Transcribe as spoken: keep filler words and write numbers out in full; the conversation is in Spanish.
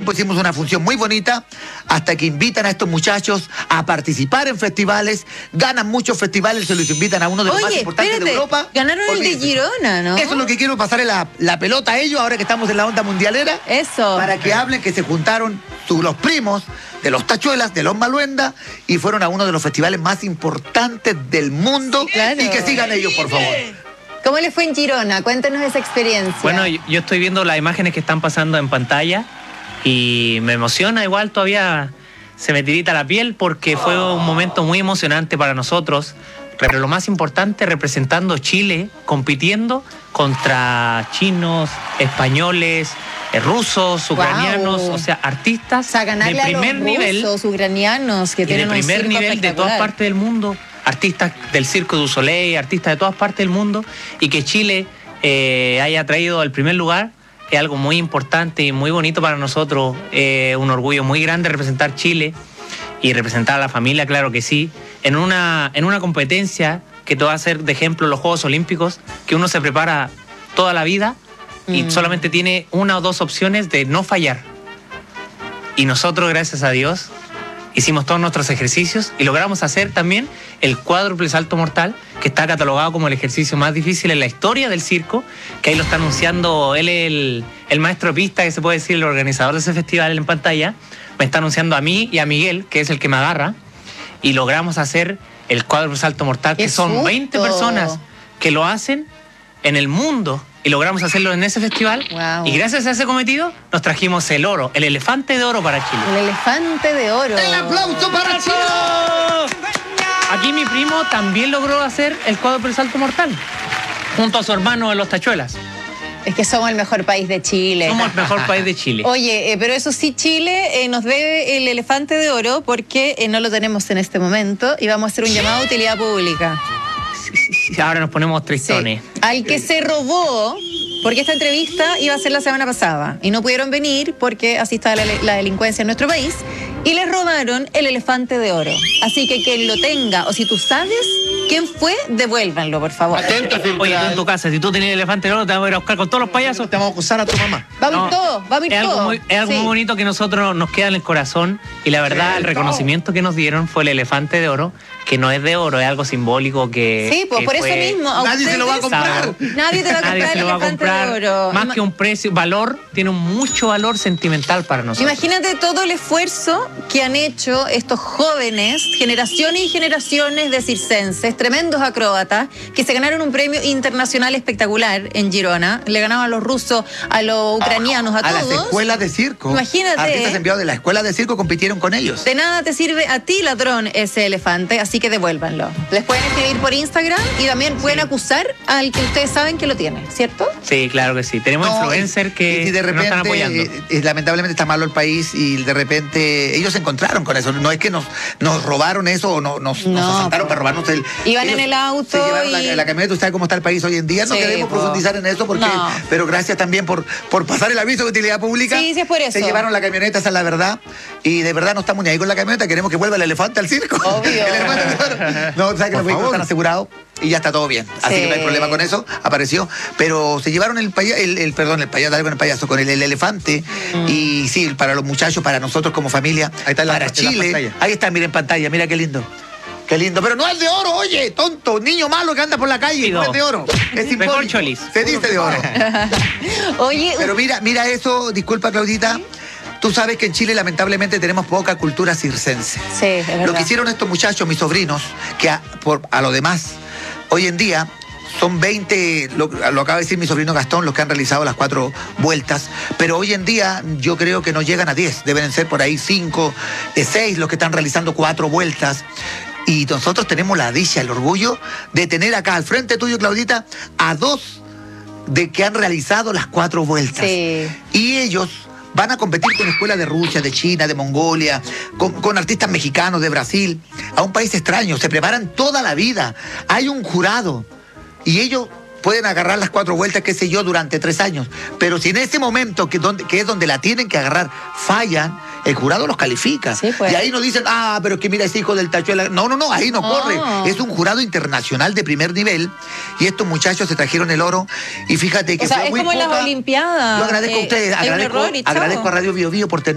tiempo hicimos una función muy bonita, hasta que invitan a estos muchachos a participar en festivales, ganan muchos festivales, se los invitan a uno de los Oye, más importantes espérate, de Europa. ganaron Olvídense. el de Girona, ¿no? Eso es lo que quiero pasarle la, la pelota a ellos, ahora que estamos en la onda mundialera. Eso. Para que hablen que se juntaron su- los primos de los Tachuelas, de los Maluenda, y fueron a uno de los festivales más importantes del mundo. Claro. Y que sigan ellos, por favor. ¿Cómo les fue en Girona? Cuéntanos esa experiencia. Bueno, yo yo estoy viendo las imágenes que están pasando en pantalla y me emociona, igual todavía se me tirita la piel porque fue un momento muy emocionante para nosotros, pero lo más importante, representando Chile, compitiendo contra chinos, españoles, eh, rusos, ucranianos, Guau. o sea, artistas O sea, de ganarle primer a los nivel rusos, ucranianos que y de tienen un primer circo nivel de todas espectacular. partes del mundo, artistas del Circo du Soleil, artistas de todas partes del mundo, y que Chile eh, haya traído al primer lugar es algo muy importante y muy bonito para nosotros, eh, un orgullo muy grande representar Chile y representar a la familia, claro que sí, en una, en una competencia que te va a hacer de ejemplo los Juegos Olímpicos, que uno se prepara toda la vida y Mm. solamente tiene una o dos opciones de no fallar. Y nosotros, gracias a Dios, hicimos todos nuestros ejercicios y logramos hacer también el cuádruple salto mortal, que está catalogado como el ejercicio más difícil en la historia del circo, que ahí lo está anunciando él, el, el maestro de pista, que se puede decir el organizador de ese festival en pantalla, me está anunciando a mí y a Miguel, que es el que me agarra, y logramos hacer el cuádruple salto mortal, ¡Qué que son susto! veinte personas que lo hacen en el mundo, y logramos hacerlo en ese festival. Wow. Y gracias a ese cometido nos trajimos el oro, el elefante de oro para Chile. El elefante de oro. ¡El aplauso para Chile! Aquí mi primo también logró hacer el cuádruple salto mortal, junto a su hermano de los Tachuelas. Es que somos el mejor país de Chile. Somos el mejor país de Chile. Oye, eh, pero eso sí, Chile eh, nos debe el elefante de oro porque eh, no lo tenemos en este momento y vamos a hacer un llamado a utilidad pública. Ahora nos ponemos tristones. Sí. Al que se robó, porque esta entrevista iba a ser la semana pasada y no pudieron venir porque así está la, la delincuencia en nuestro país y les robaron el elefante de oro. Así que quien lo tenga o si tú sabes quién fue, devuélvanlo, por favor. Atento, Oye, tú en tu casa, si tú tenías el elefante de oro, te vamos a ir a buscar con todos los payasos. Te vamos a acusar a tu mamá. Vamos No, a ir todo, vamos a ir es algo todo. muy, es algo Sí. muy bonito que nosotros nos queda en el corazón y la verdad el reconocimiento que nos dieron fue el elefante de oro, que no es de oro, es algo simbólico que... Sí, pues que por eso fue- mismo. a Nadie se lo va a ustedes- comprar. Nadie te va a Nadie comprar se el lo va a elefante comprar. de oro. Más Ima- que un precio, valor, tiene un mucho valor sentimental para nosotros. Imagínate todo el esfuerzo que han hecho estos jóvenes, generaciones y generaciones de circenses, tremendos acróbatas, que se ganaron un premio internacional espectacular en Girona. Le ganaron a los rusos, a los ucranianos, a, A las todos. escuelas de circo. Imagínate. Artistas enviados de la escuela de circo compitieron con ellos. De nada te sirve a ti, ladrón, ese elefante, así que devuélvanlo. Les pueden escribir por Instagram y también pueden acusar al que ustedes saben que lo tiene, ¿cierto? Sí, claro que sí. Tenemos No, influencers y- que, y si de que nos están repente, apoyando. eh, eh, lamentablemente está malo el país y de repente ellos se encontraron con eso. No es que nos, nos robaron eso o no, nos, No, nos asaltaron po. para robarnos el... Iban en ellos el auto se llevaron y- la, la camioneta. Usted sabe cómo está el país hoy en día. No Sí, queremos po. profundizar en eso, porque, No. pero gracias también por, por pasar el aviso de utilidad pública. Sí, sí, es por eso. Se llevaron la camioneta, esa es la verdad. Y de verdad no estamos ni ahí con la camioneta. Queremos que vuelva el elefante al circo. Obvio. El elefante al circo. No, sabes que los vehículos están asegurados y ya está todo bien. Así Sí. que no hay problema con eso. Apareció. Pero se llevaron el payaso, el, el- perdón, el payaso, dale con el payaso, con el, el elefante. Mm. Y sí, para los muchachos, para nosotros como familia, Ahí está en la- para en la Chile. pantalla. Ahí está, mira en pantalla, mira qué lindo. Qué lindo. Pero no es de oro, oye, tonto, niño malo que anda por la calle. Pido. No es de oro. Es simbólico. Recorcholis. Se dice de oro. Oye, Pero mira, mira eso, disculpa Claudita. Tú sabes que en Chile lamentablemente tenemos poca cultura circense. sí, es verdad. Lo que hicieron estos muchachos, mis sobrinos, que a, por, a lo demás, hoy en día son veinte, lo, lo acaba de decir mi sobrino Gastón, los que han realizado las cuatro vueltas, pero hoy en día yo creo que no llegan a diez, deben ser por ahí cinco, seis los que están realizando cuatro vueltas. Y nosotros tenemos la dicha, el orgullo de tener acá al frente tuyo, Claudita, a dos de que han realizado las cuatro vueltas. Sí. Y ellos van a competir con escuelas de Rusia, de China, de Mongolia, con, con artistas mexicanos, de Brasil, a un país extraño. Se preparan toda la vida. Hay un jurado y ellos pueden agarrar las cuatro vueltas, qué sé yo, durante tres años. Pero si en ese momento, que, donde, que es donde la tienen que agarrar, fallan, el jurado los califica. Sí, pues. Y ahí no dicen, ah, pero es que mira ese hijo del Tachuela. No, no, no, ahí no, No. corre. Es un jurado internacional de primer nivel. Y estos muchachos se trajeron el oro. Y fíjate que O sea, fue es muy como en las poca- Olimpiadas. Yo agradezco Eh, a ustedes, hay un agradezco, error y chao. agradezco a Radio Bio Bio por tener